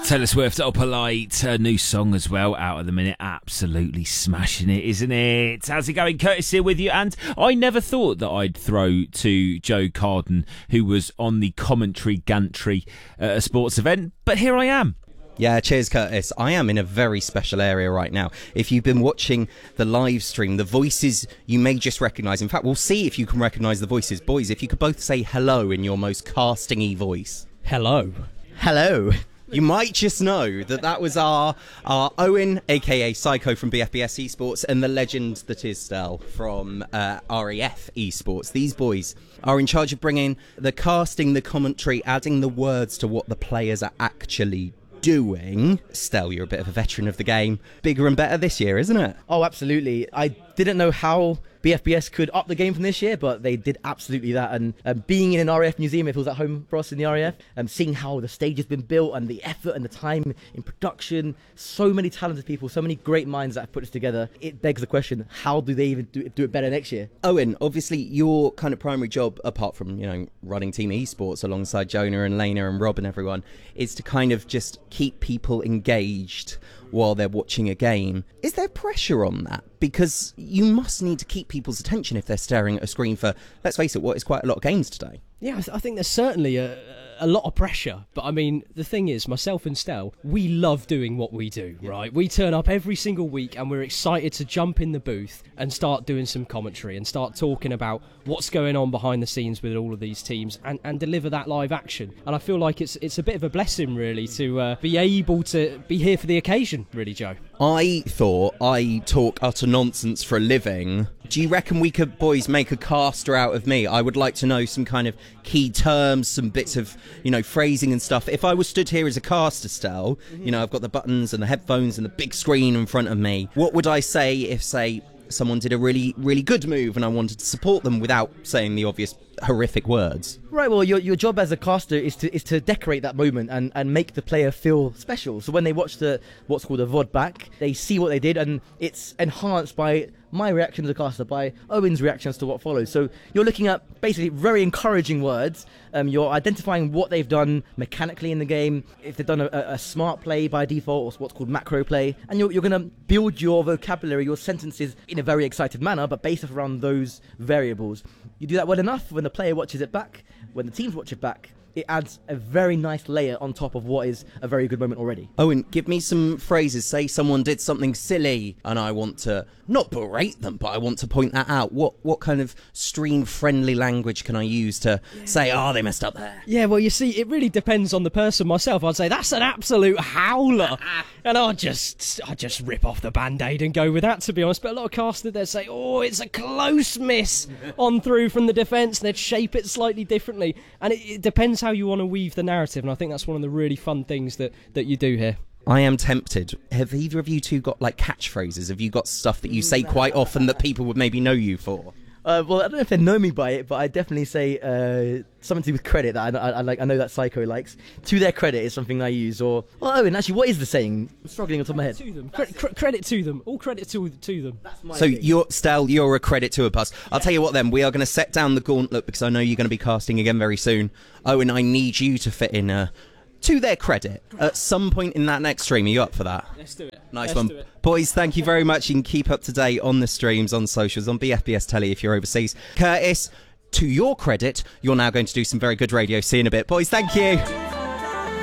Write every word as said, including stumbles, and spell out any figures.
Taylor Swift, Opalite, a new song as well, out at the minute. Absolutely smashing it, isn't it? How's it going? Curtis here with you. And I never thought that I'd throw to Joe Carden, who was on the commentary gantry at a sports event, but here I am. Yeah, cheers, Curtis. I am in a very special area right now. If you've been watching the live stream, the voices you may just recognise. In fact, we'll see if you can recognise the voices. Boys, if you could both say hello in your most casting-y voice. Hello. Hello. You might just know that that was our our Owen, aka Psycho from B F B S Esports, and the legend that is Stel from uh, R E F Esports. These boys are in charge of bringing the casting, the commentary, adding the words to what the players are actually doing. Stel, you're a bit of a veteran of the game. Bigger and better this year, isn't it? Oh, absolutely. I didn't know how B F B S could up the game from this year, but they did absolutely that. And um, being in an R A F museum, it feels at home for us in the R A F, and um, seeing how the stage has been built and the effort and the time in production, so many talented people, so many great minds that have put this together, it begs the question, how do they even do it, do it better next year? Owen, obviously your kind of primary job, apart from, you know, running Team Esports alongside Jonah and Lena and Rob and everyone, is to kind of just keep people engaged while they're watching a game. Is there pressure on that? Because you must need to keep people's attention if they're staring at a screen for, let's face it, what is quite a lot of games today. Yeah, I, th- I think there's certainly a, a lot of pressure. But I mean, the thing is, myself and Stel, we love doing what we do, yeah. right? We turn up every single week and we're excited to jump in the booth and start doing some commentary and start talking about what's going on behind the scenes with all of these teams and, and deliver that live action. And I feel like it's it's a bit of a blessing, really, to uh, be able to be here for the occasion, really, Joe. I thought I talk utter nonsense for a living. Do you reckon we could, boys, make a caster out of me? I would like to know some kind of key terms, some bits of, you know, phrasing and stuff. If I was stood here as a caster, Stel, you know, I've got the buttons and the headphones and the big screen in front of me. What would I say if, say, someone did a really, really good move and I wanted to support them without saying the obvious horrific words? Right, well, your your job as a caster is to is to decorate that moment and, and make the player feel special. So when they watch the what's called a V O D back, they see what they did and it's enhanced by my reaction as a caster, by Owen's reactions to what follows. So you're looking at basically very encouraging words. Um, you're identifying what they've done mechanically in the game, if they've done a, a smart play by default or what's called macro play, and you're, you're going to build your vocabulary, your sentences in a very excited manner, but based around those variables. You do that well enough, when the player watches it back, when the teams watch it back, it adds a very nice layer on top of what is a very good moment already. Owen, give me some phrases. Say someone did something silly and I want to not berate them, but I want to point that out. What what kind of stream-friendly language can I use to yeah. say, oh, they messed up there? Yeah, well, you see, it really depends on the person. Myself, I'd say, that's an absolute howler. And I'd just, I'd just rip off the Band-Aid and go with that, to be honest. But a lot of casters, they'd say, oh, it's a close miss on through from the defence. They'd shape it slightly differently. And it, it depends how you want to weave the narrative, and I think that's one of the really fun things that, that you do here. I am tempted. Have either of you two got, like, catchphrases? Have you got stuff that you say quite often that people would maybe know you for? Uh, well, I don't know if they know me by it, but I definitely say uh, something to do with credit that I, I, I like. I know that Psycho likes. To their credit is something I use. Or, well, Owen, actually, what is the saying? I'm struggling on top of my head. To them. Cre- cre- credit to them. All credit to to them. That's my so, thing. you're, Stel, you're a credit to a bus. I'll yeah. tell you what, then. We are going to set down the gauntlet because I know you're going to be casting again very soon. Owen, I need you to fit in a... To their credit, at some point in that next stream. Are you up for that? Let's do it. Nice Let's one. Do it. Boys, thank you very much. You can keep up to date on the streams, on socials, on B F B S Telly if you're overseas. Curtis, to your credit, you're now going to do some very good radio. See you in a bit. Boys, thank you.